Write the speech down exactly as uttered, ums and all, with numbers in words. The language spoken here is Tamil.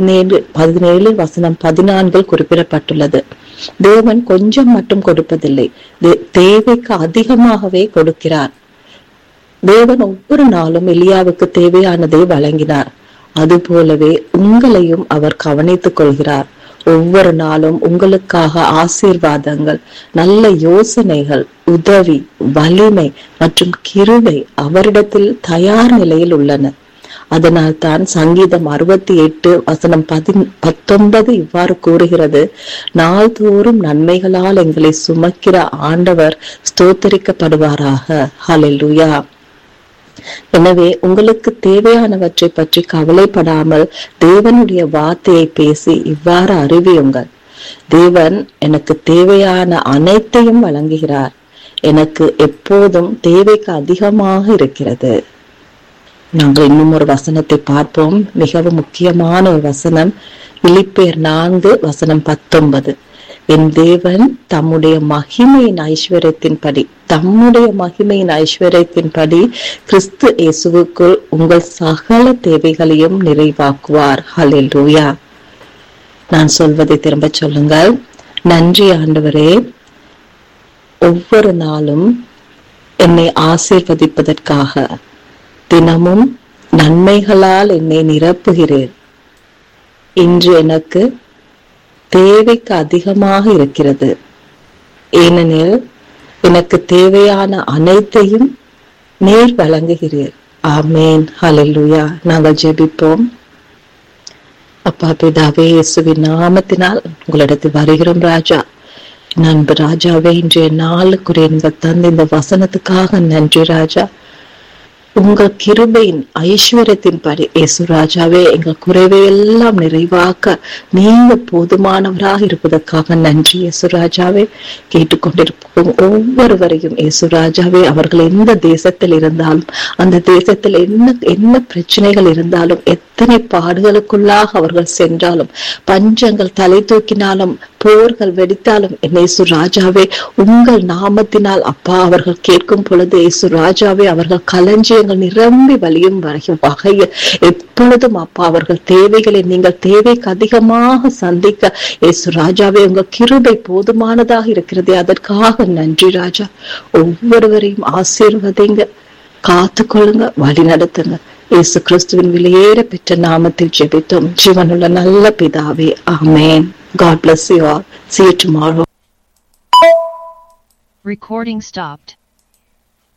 பதினேழு பதினேழு வசனம் பதினான்கில் குறிப்பிடப்பட்டுள்ளது. தேவன் கொஞ்சம் மட்டும் கொடுப்பதில்லை, தேவைக்கு அதிகமாகவே கொடுக்கிறார். தேவன் ஒவ்வொரு நாளும் எலியாவுக்கு தேவையானதை வழங்கினார். அது போலவே உங்களையும் அவர் கவனித்துக் கொள்கிறார். ஒவ்வொரு நாளும் உங்களுக்காக ஆசீர்வாதங்கள், நல்ல யோசனைகள், உதவி, வலிமை மற்றும் கிருபை அவரிடத்தில் தயார் நிலையில் உள்ளன. அதனால் தான் சங்கீதம் அறுபத்தி எட்டு வசனம் பதி பத்தொன்பது இவ்வாறு கூறுகிறது, நாள்தோறும் நன்மைகளால் எங்களை சுமக்கிற ஆண்டவர் ஸ்தோத்தரிக்கப்படுவாராக. ஹல்லேலூயா. எனவே உங்களுக்கு தேவையானவற்றை பற்றி கவலைப்படாமல் தேவனுடைய வார்த்தையை பேசி இவ்வாறு அறிவியுங்கள். தேவன் எனக்கு தேவையான அனைத்தையும் வழங்குகிறார். எனக்கு எப்போதும் தேவைக்கு அதிகமாக இருக்கிறது. நாங்கள் இன்னும் ஒரு வசனத்தை பார்ப்போம். மிகவும் முக்கியமான ஒரு வசனம், பிலிப்பியர் நான்கு வசனம் பத்தொன்பது. என் தேவன் தம்முடைய மகிமையின் ஐஸ்வர்யத்தின்படி தம்முடைய மகிமையின் ஐஸ்வர்யத்தின்படி கிறிஸ்து இயேசுவுக்குள் உங்கள் சகல தேவைகளையும் நிறைவாக்குவார். ஹல்லேலூயா. நான் சொல்வதை திரும்ப சொல்லுங்கள். நன்றி ஆண்டவரே, ஒவ்வொரு நாளும் என்னை ஆசீர்வதிப்பதற்காக தினமும் நன்மைகளால் என்னை நிரப்புகிறேன். இன்று எனக்கு தேவைக்கு அதிகமாக இருக்கிறது, ஏனெனில் எனக்கு தேவையான அனைத்தையும் நீர் வழங்குகிறீர். ஆமேன். ஹல்லேலூயா. நாங்கள் ஜெபிப்போம். அப்பா பிதாவே, இயேசுவின் நாமத்தினால் உங்களிடத்தில் வருகிறோம் ராஜா. நண்பு ராஜாவே, இன்றைய நாளுக்குரிய நீங்கள் தந்த இந்த வசனத்துக்காக நன்றி ராஜா. உங்கள் கிருபையின் ஐஸ்வர்யத்தின் படி இயேசு ராஜாவே, எங்கள் குறைவை எல்லாம் நிறைவாக்க நீங்க போதுமானவராக இருப்பதற்காக நன்றி இயேசு ராஜாவே. கேட்டுக்கொண்டிருக்கும் ஒவ்வொருவரையும் இயேசு ராஜாவே, அவர்கள் எந்த தேசத்தில் இருந்தாலும், அந்த தேசத்தில் என்ன என்ன பிரச்சனைகள் இருந்தாலும், எத்தனை பாடுகளுக்குள்ளாக அவர்கள் சென்றாலும், பஞ்சங்கள் தலை தூக்கினாலும், போர்கள் வெடித்தாலும், இயேசு ராஜாவே உங்கள் நாமத்தினால் அப்பா அவர்கள் கேட்கும் பொழுது இயேசு ராஜாவே அவர்கள் களஞ்சியங்கள் நிரம்பி வழியும் வகையில் எப்பொழுதும் அப்பா அவர்கள் தேவைகளை நீங்கள் தேவைக்கு அதிகமாக சந்திக்க இயேசு ராஜாவே உங்க கிருபை போதுமானதாக இருக்கிறது. அதற்காக நன்றி ராஜா. ஒவ்வொருவரையும் ஆசீர்வதிங்க, காத்து கொள்ளுங்க, வழி நடத்துங்க. இயேசு கிறிஸ்துவின் விலையேற பெற்ற நாமத்தில் ஜெபித்தோம் ஜீவனுள்ள நல்ல பிதாவே. ஆமென். God bless you all. See you tomorrow. Recording stopped.